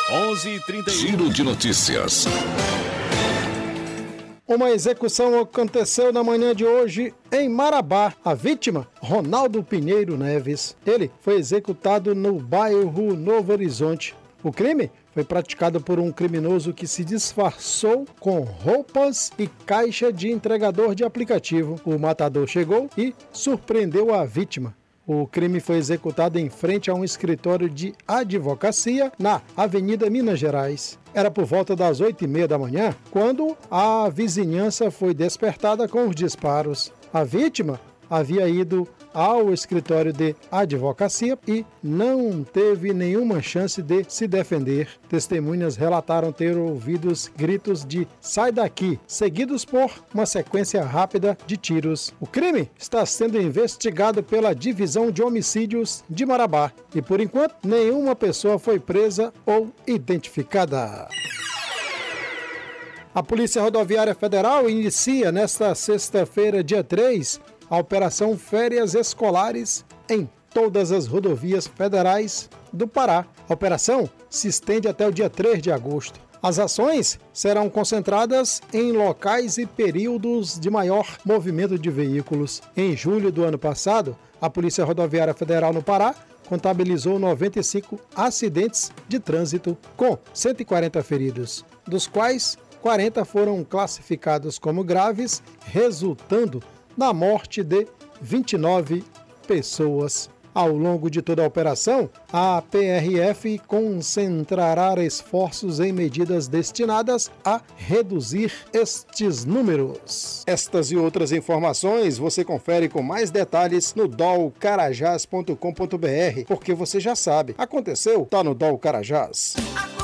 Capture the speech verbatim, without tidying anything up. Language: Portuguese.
onze e trinta e um. Giro de notícias. Uma execução aconteceu na manhã de hoje em Marabá. A vítima, Ronaldo Pinheiro Neves. Ele foi executado no bairro Novo Horizonte. O crime foi praticado por um criminoso que se disfarçou com roupas e caixa de entregador de aplicativo. O matador chegou e surpreendeu a vítima. O crime foi executado em frente a um escritório de advocacia na Avenida Minas Gerais. Era por volta das oito e meia da manhã, quando a vizinhança foi despertada com os disparos. A vítima havia ido ao escritório de advocacia e não teve nenhuma chance de se defender. Testemunhas relataram ter ouvido gritos de "sai daqui", seguidos por uma sequência rápida de tiros. O crime está sendo investigado pela Divisão de Homicídios de Marabá e, por enquanto, nenhuma pessoa foi presa ou identificada. A Polícia Rodoviária Federal inicia nesta sexta-feira, dia três, a Operação Férias Escolares em todas as rodovias federais do Pará. A operação se estende até o dia três de agosto. As ações serão concentradas em locais e períodos de maior movimento de veículos. Em julho do ano passado, a Polícia Rodoviária Federal no Pará contabilizou noventa e cinco acidentes de trânsito com cento e quarenta feridos, dos quais quarenta foram classificados como graves, resultando na morte de vinte e nove pessoas. Ao longo de toda a operação, a P R F concentrará esforços em medidas destinadas a reduzir estes números. Estas e outras informações você confere com mais detalhes no dol carajás ponto com ponto br, porque você já sabe, aconteceu, tá no Dol Carajás.